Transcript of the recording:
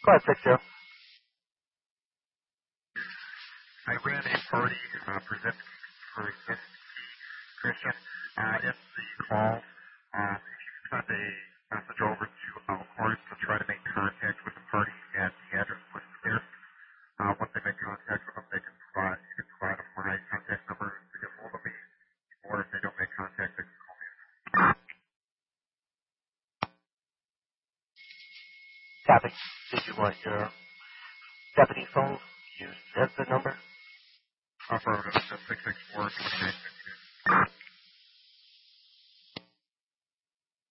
Go ahead, 60. I ran a party for Christian in the call. If you send a message over to Alcorn to try to make contact with the party at the address listed there. Once they make contact with them, you can provide them my contact number to get hold of me, or if they don't make contact, they can call me. Copy. Did you want your deputy phone used as the number? Affirmative, 664-28.